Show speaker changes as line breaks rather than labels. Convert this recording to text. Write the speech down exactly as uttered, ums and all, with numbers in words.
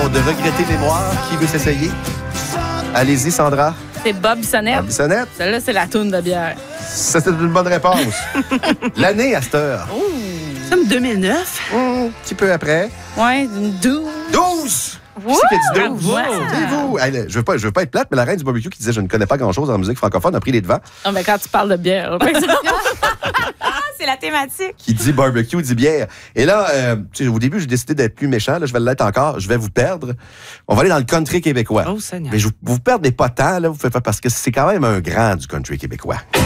chanson de regretter mémoire. Qui veut s'essayer? Allez-y, Sandra.
C'est Bob Bissonnette.
Bob Bissonnette.
Celle-là, c'est la toune de bière.
Ça, c'est une bonne réponse. L'année à cette heure.
Oh.
Comme deux mille neuf.
Mmh, un petit peu après.
Ouais, une douze.
douze!
Wow!
Qui c'est qui a dit douze?
Wow!
C'est vous. Hey, je veux pas, je veux pas être plate, mais la reine du barbecue qui disait je ne connais pas grand-chose en musique francophone a pris les devants.
Non, mais quand tu parles de bière, par exemple.
C'est la thématique.
Qui dit barbecue, dit bière. Et là, euh, tu sais, au début, j'ai décidé d'être plus méchant. Là, je vais l'être encore. Je vais vous perdre. On va aller dans le country québécois.
Oh, Seigneur.
Mais je, vous vous perdez pas tant, là, vous faites, parce que c'est quand même un grand du country québécois.